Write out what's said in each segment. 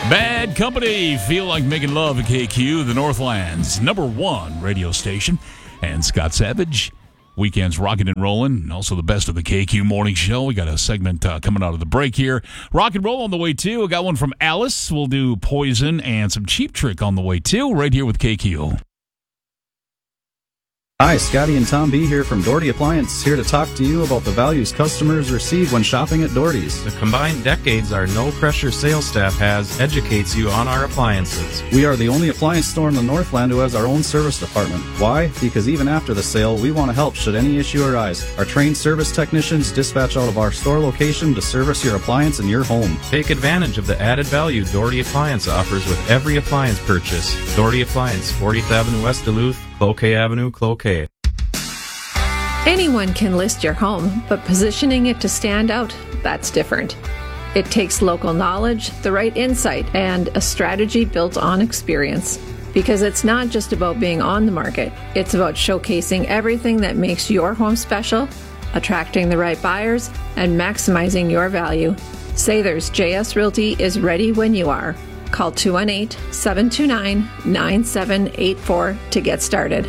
Bad Company, feel like making love at KQ, the Northland's #1 radio station. And Scott Savage, weekends rocking and rolling, and also the best of the KQ morning show. We got a segment coming out of the break here. Rock and roll on the way, too. We got one from Alice. We'll do Poison and some Cheap Trick on the way, too, right here with KQ. Hi, Scotty and Tom B. here from Doherty Appliance, here to talk to you about the values customers receive when shopping at Doherty's. The combined decades our no-pressure sales staff has educates you on our appliances. We are the only appliance store in the Northland who has our own service department. Why? Because even after the sale, we want to help should any issue arise. Our trained service technicians dispatch out of our store location to service your appliance in your home. Take advantage of the added value Doherty Appliance offers with every appliance purchase. Doherty Appliance, 40th Avenue West Duluth, Cloquet Avenue, Cloquet. Anyone can list your home, but positioning it to stand out, that's different. It takes local knowledge, the right insight, and a strategy built on experience. Because it's not just about being on the market, it's about showcasing everything that makes your home special, attracting the right buyers, and maximizing your value. Sather's JS Realty is ready when you are. Call 218-729-9784 to get started.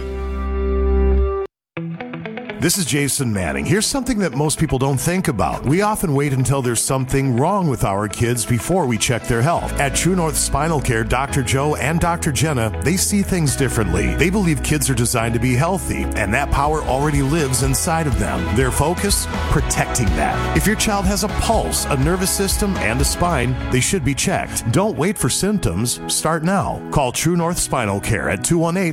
This is Jason Manning. Here's something that most people don't think about. We often wait until there's something wrong with our kids before we check their health. At True North Spinal Care, Dr. Joe and Dr. Jenna, they see things differently. They believe kids are designed to be healthy, and that power already lives inside of them. Their focus? Protecting that. If your child has a pulse, a nervous system, and a spine, they should be checked. Don't wait for symptoms. Start now. Call True North Spinal Care at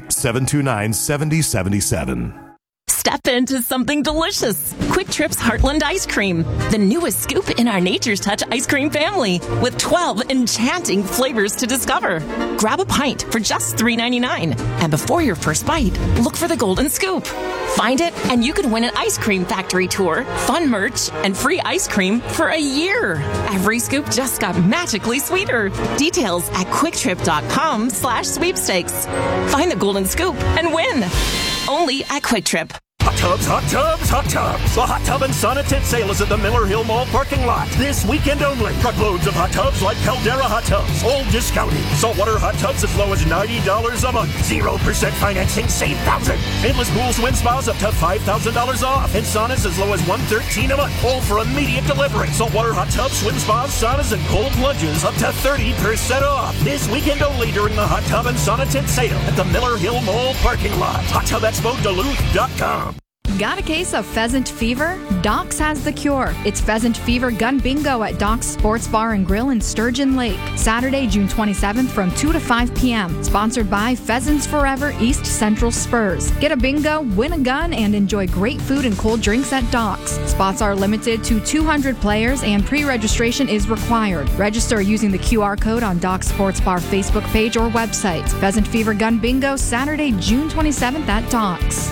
218-729-7077. Step into something delicious. Quick Trip's Heartland Ice Cream, the newest scoop in our Nature's Touch ice cream family, with 12 enchanting flavors to discover. Grab a pint for just $3.99, and before your first bite, look for the golden scoop. Find it, and you could win an ice cream factory tour, fun merch, and free ice cream for a year. Every scoop just got magically sweeter. Details at quicktrip.com/sweepstakes. Find the golden scoop and win. Only at Quick Trip. Hot tubs, hot tubs, hot tubs. The Hot Tub and Sauna Tent sale is at the Miller Hill Mall parking lot this weekend only. Truckloads of hot tubs like Caldera hot tubs, all discounted. Saltwater hot tubs as low as $90 a month. 0% financing, save thousands. Endless pools, wind spas up to $5,000 off. And saunas as low as $113 a month, all for immediate delivery. Saltwater hot tubs, swim spas, saunas, and cold plunges up to 30% off. This weekend only during the Hot Tub and Sauna Tent sale at the Miller Hill Mall parking lot. HotTubExpoDuluth.com. Got a case of pheasant fever? Doc's has the cure. It's Pheasant Fever Gun Bingo at Doc's Sports Bar and Grill in Sturgeon Lake. Saturday, June 27th from 2 to 5 p.m. Sponsored by Pheasants Forever East Central Spurs. Get a bingo, win a gun, and enjoy great food and cold drinks at Doc's. Spots are limited to 200 players and pre-registration is required. Register using the QR code on Doc's Sports Bar Facebook page or website. Pheasant Fever Gun Bingo, Saturday, June 27th at Doc's.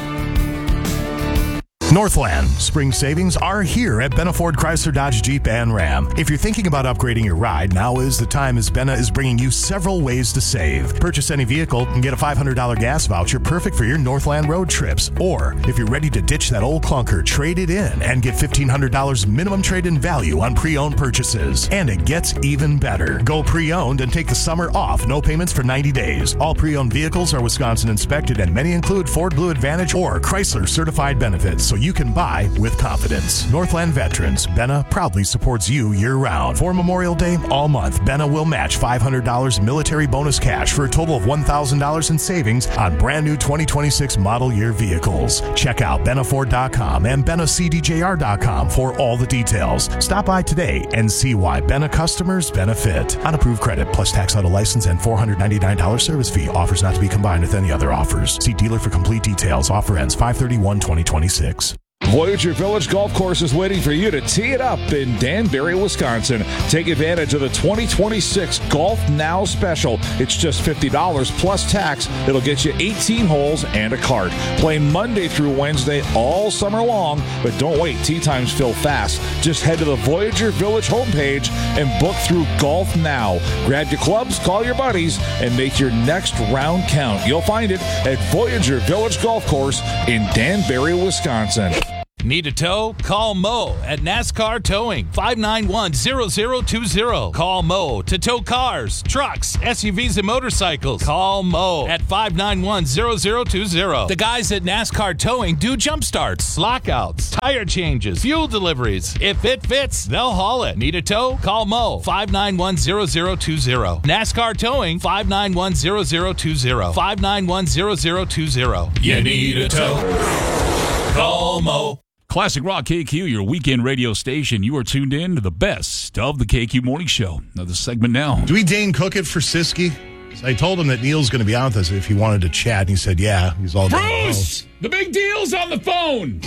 Northland spring savings are here at Benna Ford Chrysler Dodge Jeep and Ram. If you're thinking about upgrading your ride, now is the time, as Benna is bringing you several ways to save. Purchase any vehicle and get a $500 gas voucher perfect for your Northland road trips. Or if you're ready to ditch that old clunker, trade it in and get $1,500 minimum trade-in value on pre-owned purchases. And it gets even better. Go pre-owned and take the summer off. No payments for 90 days. All pre-owned vehicles are Wisconsin inspected, and many include Ford Blue Advantage or Chrysler certified benefits, so you can buy with confidence. Northland Veterans, Benna proudly supports you year-round. For Memorial Day, all month, Benna will match $500 military bonus cash for a total of $1,000 in savings on brand new 2026 model year vehicles. Check out BennaFord.com and BennaCDJR.com for all the details. Stop by today and see why Benna customers benefit. On approved credit plus tax auto license and $499 service fee. Offers not to be combined with any other offers. See dealer for complete details. Offer ends 5/31/2026. Voyager Village Golf Course is waiting for you to tee it up in Danbury, Wisconsin. Take advantage of the 2026 Golf Now Special. It's just $50 plus tax. It'll get you 18 holes and a cart. Play Monday through Wednesday all summer long, but don't wait. Tee times fill fast. Just head to the Voyager Village homepage and book through Golf Now. Grab your clubs, call your buddies, and make your next round count. You'll find it at Voyager Village Golf Course in Danbury, Wisconsin. Need a tow? Call Mo at NASCAR Towing, 591-0020. Call Mo to tow cars, trucks, SUVs, and motorcycles. Call Mo at 591-0020. The guys at NASCAR Towing do jump starts, lockouts, tire changes, fuel deliveries. If it fits, they'll haul it. Need a tow? Call Mo, 591-0020. NASCAR Towing, 591-0020. 591-0020. You need a tow? Call Mo. Classic Rock KQ, your weekend radio station. You are tuned in to the best of the KQ Morning Show. Another segment now. Do we Dane Cook it for Siski? I told him that Neil's going to be on with us if he wanted to chat, and he said, yeah. He's all done. Bruce! The big deal's on the phone.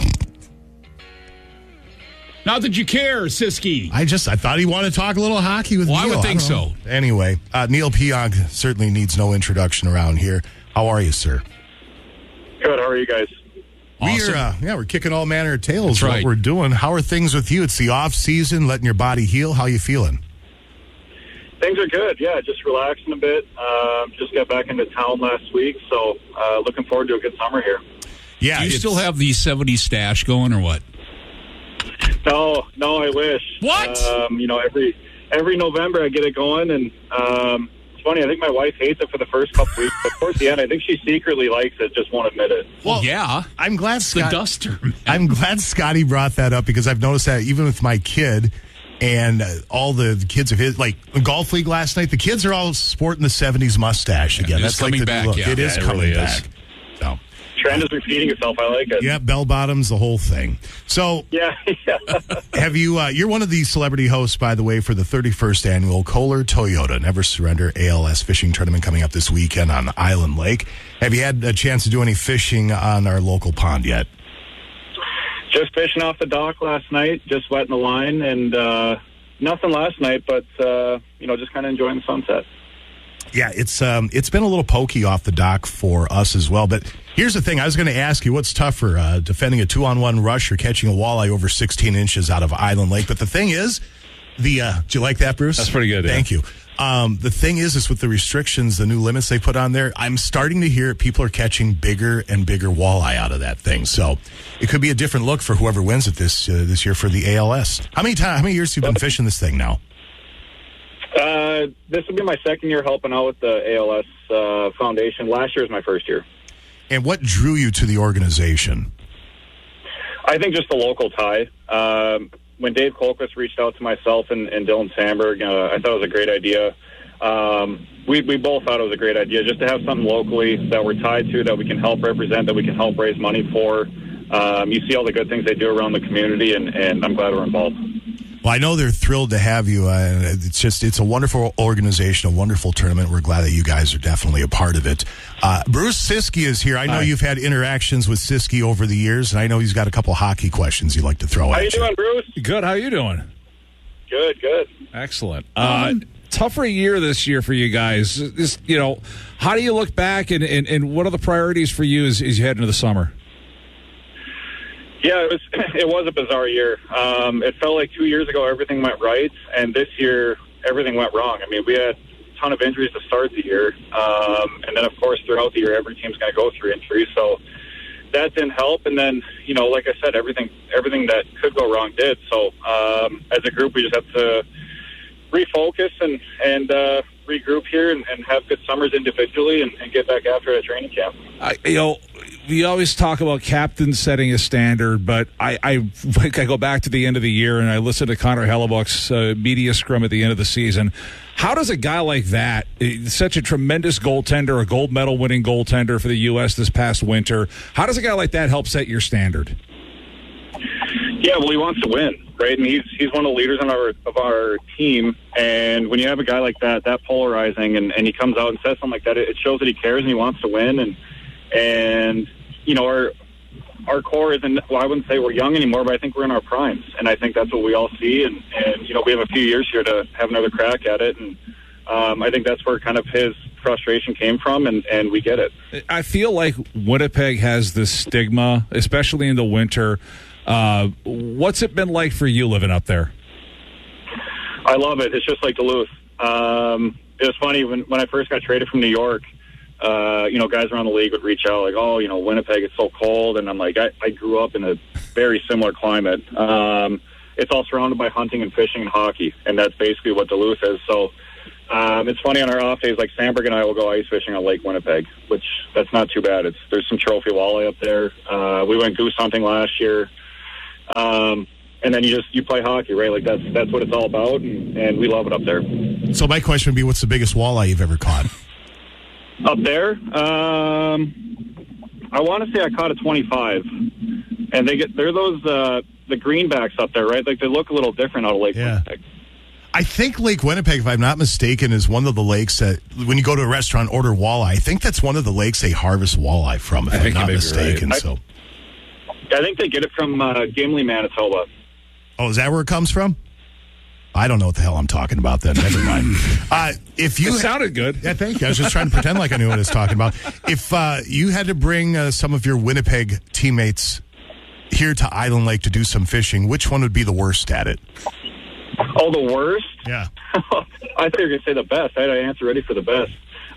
Not that you care, Siski. I thought he wanted to talk a little hockey with Neil. I would think so. Anyway, Neil Pionk certainly needs no introduction around here. How are you, sir? Good. How are you guys? Awesome. We're kicking all manner of tales. That's right. What we're doing. How are things with you? It's the off season, letting your body heal. How you feeling? Things are good. Yeah, just relaxing a bit. Just got back into town last week, so looking forward to a good summer here. Yeah. Do you still have the 70s stash going or what? No, I wish. What? Every November I get it going, and it's funny. I think my wife hates it for the first couple weeks, but towards the end, I think she secretly likes it, just won't admit it. Well, yeah. I'm glad the duster. Man. I'm glad Scotty brought that up because I've noticed that even with my kid and all the kids of his, like Golf League last night, the kids are all sporting the 70s mustache again. That's like coming the back. look. Yeah. It is coming back. So. Trend is repeating itself. I like it. Yeah, bell bottoms, the whole thing. So, yeah. have you? You're one of the celebrity hosts, by the way, for the 31st annual Kohler Toyota Never Surrender ALS fishing tournament coming up this weekend on Island Lake. Have you had a chance to do any fishing on our local pond yet? Just fishing off the dock last night, just wetting the line, and nothing last night, but just kind of enjoying the sunset. Yeah, it's been a little pokey off the dock for us as well. But here's the thing. I was going to ask you, what's tougher, defending a 2-on-1 rush or catching a walleye over 16 inches out of Island Lake? But the thing is, do you like that, Bruce? That's pretty good. Thank you. The thing is with the restrictions, the new limits they put on there, I'm starting to hear people are catching bigger and bigger walleye out of that thing. So it could be a different look for whoever wins it this year for the ALS. How many years have you been fishing this thing now? This will be my second year helping out with the ALS Foundation. Last year was my first year. And what drew you to the organization? I think just the local tie. When Dave Colquist reached out to myself and Dylan Sandberg, I thought it was a great idea. We both thought it was a great idea just to have something locally that we're tied to, that we can help represent, that we can help raise money for. You see all the good things they do around the community, and I'm glad we're involved. Well, I know they're thrilled to have you. It's a wonderful organization, a wonderful tournament. We're glad that you guys are definitely a part of it. Bruce Siski is here. I know you've had interactions with Siski over the years, and I know he's got a couple hockey questions you'd like to throw at you. How you doing, Bruce? Good. How are you doing? Good. Excellent. Tougher year this year for you guys. How do you look back, and what are the priorities for you as you head into the summer? Yeah, it was a bizarre year. It felt like 2 years ago everything went right, and this year everything went wrong. I mean, we had a ton of injuries to start the year, and then, of course, throughout the year, every team's going to go through injuries, so that didn't help. And then, like I said, everything that could go wrong did. So as a group, we just have to refocus and regroup here and have good summers individually and get back after a training camp. We always talk about captains setting a standard, but I go back to the end of the year and I listen to Connor Hellebuck's media scrum at the end of the season. How does a guy like that, such a tremendous goaltender, a gold medal winning goaltender for the U.S. this past winter, how does a guy like that help set your standard? Yeah, well, he wants to win, right? And he's one of the leaders of our team. And when you have a guy like that polarizing, and he comes out and says something like that, it shows that he cares and he wants to win. And our core isn't, well, I wouldn't say we're young anymore, but I think we're in our primes. And I think that's what we all see. And we have a few years here to have another crack at it. And I think that's where kind of his frustration came from, and we get it. I feel like Winnipeg has this stigma, especially in the winter. What's it been like for you living up there? I love it. It's just like Duluth. It was funny when I first got traded from New York, guys around the league would reach out like, Winnipeg, it's so cold. And I'm like, I grew up in a very similar climate. It's all surrounded by hunting and fishing and hockey, and that's basically what Duluth is. So it's funny, on our off days, like Sandberg and I will go ice fishing on Lake Winnipeg, which that's not too bad. There's some trophy walleye up there. We went goose hunting last year. And then you play hockey, right? Like that's what it's all about, and we love it up there. So my question would be, what's the biggest walleye you've ever caught? Up there, I want to say I caught a 25, and they're those the greenbacks up there, right? Like they look a little different out of Lake Winnipeg. I think Lake Winnipeg, if I'm not mistaken, is one of the lakes that when you go to a restaurant, order walleye. I think that's one of the lakes they harvest walleye from, if I'm not mistaken. Right. So, I think they get it from Gimli, Manitoba. Oh, is that where it comes from? I don't know what the hell I'm talking about then. Never mind. It sounded good. Yeah, thank you. I was just trying to pretend like I knew what I was talking about. If you had to bring some of your Winnipeg teammates here to Island Lake to do some fishing, which one would be the worst at it? Oh, the worst? Yeah. I think you're going to say the best. I had an answer ready for the best.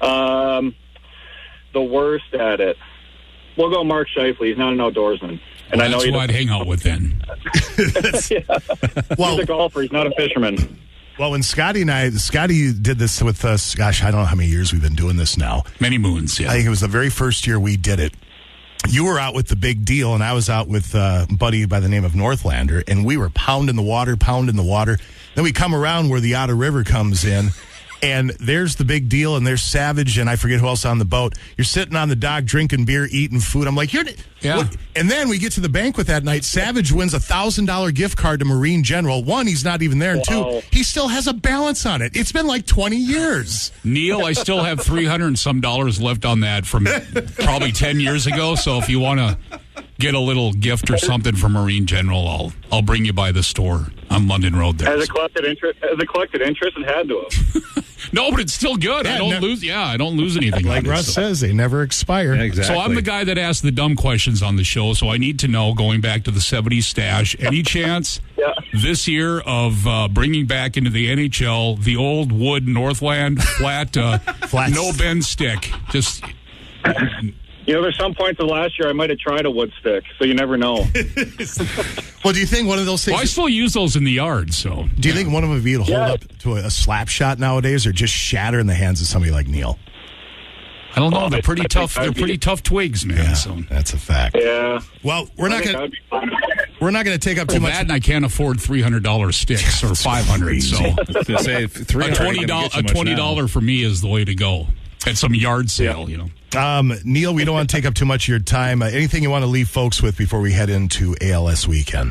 The worst at it. We'll go Mark Scheifele. He's not an outdoorsman. And I know that's who I'd hang out with then. Well, he's a golfer. He's not a fisherman. Well, when Scotty did this with us, gosh, I don't know how many years we've been doing this now. Many moons, yeah. I think it was the very first year we did it. You were out with the Big Deal, and I was out with a buddy by the name of Northlander, and we were pounding the water. Then we come around where the Otter River comes in, and there's the Big Deal, and there's Savage, and I forget who else on the boat. You're sitting on the dock drinking beer, eating food. I'm like, what? And then we get to the banquet that night. Savage wins a $1,000 gift card to Marine General. One, he's not even there, and two, he still has a balance on it. It's been like 20 years. Neil, I still have $300 and some left on that from probably 10 years ago. So if you want to get a little gift or something from Marine General, I'll bring you by the store on London Road there. As a collected interest, it had to have. No, but it's still good. I don't lose. Yeah, I don't lose anything. Like Russ says, they never expire. Yeah, exactly. So I'm the guy that asks the dumb questions on the show. So I need to know, going back to the '70s stash, any chance this year of bringing back into the NHL the old wood Northland flat, no bend stick? Just. There's some points of last year I might have tried a wood stick, so you never know. Well, do you think one of those things... Well, I still use those in the yard, so... Do you think one of them would be able to hold up to a slap shot nowadays, or just shatter in the hands of somebody like Neil? I don't know. They're pretty tough. They're pretty tough twigs, man. Yeah, so that's a fact. Yeah. Well, we're not going to take up too much. That, and I can't afford $300 sticks or $500. So say $20 for me is the way to go at some yard sale. Neil, we don't want to take up too much of your time. Anything you want to leave folks with before we head into ALS weekend?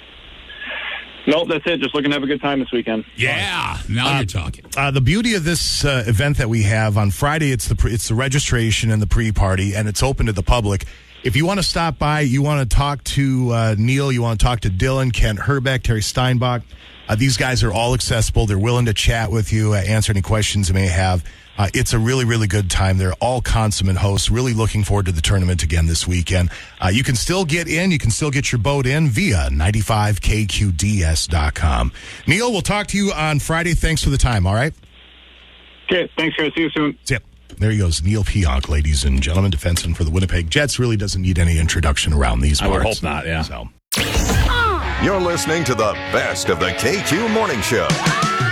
Nope, that's it. Just looking to have a good time this weekend. Yeah, now you're talking. The beauty of this event that we have on Friday, it's the registration and the pre-party, and it's open to the public. If you want to stop by, you want to talk to Neil, you want to talk to Dylan, Kent Herbeck, Terry Steinbach, these guys are all accessible. They're willing to chat with you, answer any questions you may have. It's a really, really good time. They're all consummate hosts. Really looking forward to the tournament again this weekend. You can still get in. You can still get your boat in via 95kqds.com. Neil, we'll talk to you on Friday. Thanks for the time, all right? Okay, thanks, guys. See you soon. Yep. There he goes, Neil Pionk, ladies and gentlemen, defenseman for the Winnipeg Jets. Really doesn't need any introduction around these parts. I would hope not, yeah. So. You're listening to the best of the KQ Morning Show.